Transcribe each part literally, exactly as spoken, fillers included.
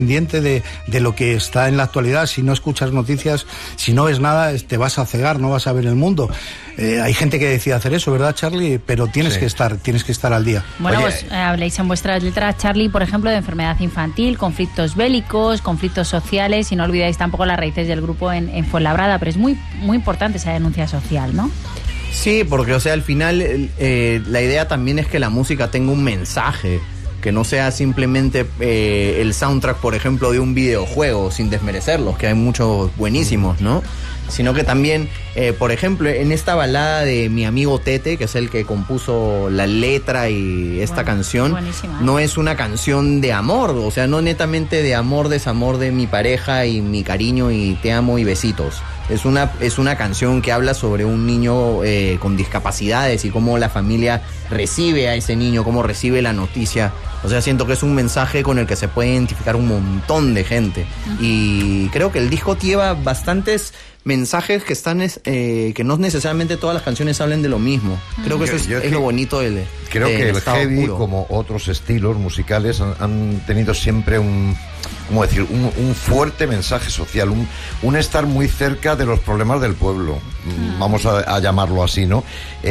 pendiente de, de lo que está en la actualidad. Si no escuchas noticias, si no ves nada, te vas a cegar, no vas a ver el mundo. Eh, hay gente que decide hacer eso, ¿verdad, Charlie? Pero tienes sí. que estar, tienes que estar al día. Bueno, Oye, pues eh, habléis en vuestras letras, Charlie, por ejemplo, de enfermedad infantil, conflictos bélicos, conflictos sociales, y no olvidáis tampoco las raíces del grupo en, en Fuenlabrada, pero es muy, muy importante esa denuncia social, ¿no? Sí, porque, o sea, al final eh, la idea también es que la música tenga un mensaje, que no sea simplemente eh, el soundtrack, por ejemplo, de un videojuego, sin desmerecerlos, que hay muchos buenísimos, ¿no? Sino que también, eh, por ejemplo, en esta balada de mi amigo Tete, que es el que compuso la letra y esta bueno, canción, buenísima, ¿eh? No es una canción de amor, o sea, no netamente de amor, desamor de mi pareja y mi cariño y te amo y besitos. Es una, es una canción que habla sobre un niño eh, con discapacidades y cómo la familia recibe a ese niño, cómo recibe la noticia. O sea, siento que es un mensaje con el que se puede identificar un montón de gente. Uh-huh. Y creo que el disco lleva bastantes mensajes que están eh, que no necesariamente todas las canciones hablen de lo mismo. Creo que yo, eso es, es que, lo bonito del creo de, que del el heavy, puro. Como otros estilos musicales, han, han tenido siempre un, ¿cómo decir? Un, un fuerte mensaje social, un, un estar muy cerca de los problemas del pueblo, uh-huh. vamos a, a llamarlo así, ¿no?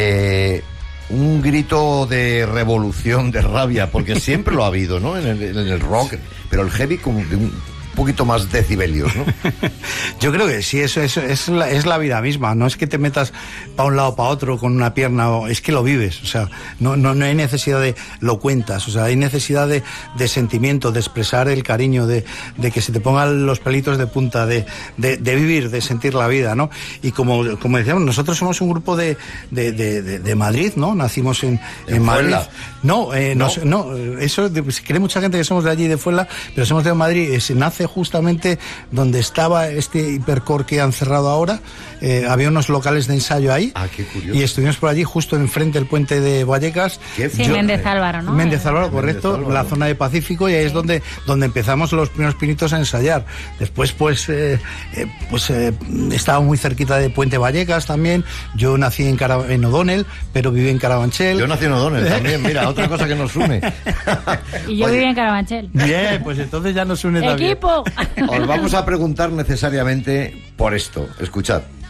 Eh, un grito de revolución, de rabia, porque siempre lo ha habido, ¿no? En el, en el rock, pero el heavy como de un poquito más decibelios, ¿no? Yo creo que sí, eso, eso es, la, es la vida misma, no es que te metas para un lado para otro con una pierna, es que lo vives, o sea, no, no, no hay necesidad de lo cuentas, o sea, hay necesidad de, de sentimiento, de expresar el cariño, de, de que se te pongan los pelitos de punta, de, de, de vivir, de sentir la vida, ¿no? Y como, como decíamos, nosotros somos un grupo de, de, de, de, de Madrid, ¿no? Nacimos en, en, en Madrid. No, eh, no, no, eso se cree mucha gente que somos de allí de Fuenla, pero somos de Madrid, se nace justamente donde estaba este hipercore que han cerrado ahora. Eh, había unos locales de ensayo ahí. Ah, qué curioso. Y estuvimos por allí justo enfrente del puente de Vallecas. Sí, Yo, Méndez Álvaro, ¿no? Méndez Álvaro, correcto, Méndez Álvaro. La zona de Pacífico, y ahí sí. es donde, donde empezamos los primeros pinitos a ensayar. Después pues eh, eh, pues eh, estaba muy cerquita de Puente Vallecas también. Yo nací en, Cara en O'Donnell, pero viví en Carabanchel. Yo nací en O'Donnell también, mira, otra cosa que nos une. Y yo Oye, viví en Carabanchel. Bien, pues entonces ya nos une también. ¡Equipo! Os vamos a preguntar necesariamente por esto. Escuchad.